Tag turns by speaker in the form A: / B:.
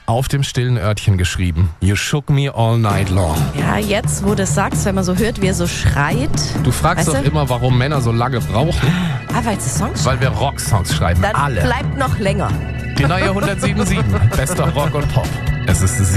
A: auf dem stillen Örtchen geschrieben. You shook me all night long.
B: Ja, jetzt, wo du es sagst, wenn man so hört, wie er so schreit.
A: Du fragst
B: Weißt
A: doch
B: du?
A: immer, warum Männer so lange brauchen.
B: Weil sie Songs
A: Weil wir Rocksongs schreiben.
B: Dann
A: Alle.
B: bleibt noch länger.
A: Die neue 107.7. Bester Rock und Pop. Es ist